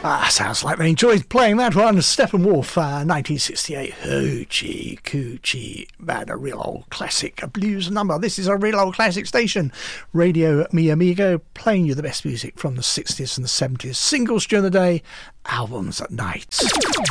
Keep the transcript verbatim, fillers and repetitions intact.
Ah, sounds like they enjoyed playing that one. Steppenwolf, uh, nineteen sixty-eight. Hoochie Coochie. Man, a real old classic, a blues number. This is a real old classic station. Radio Mi Amigo, playing you the best music from the sixties and the seventies. Singles during the day, albums at night.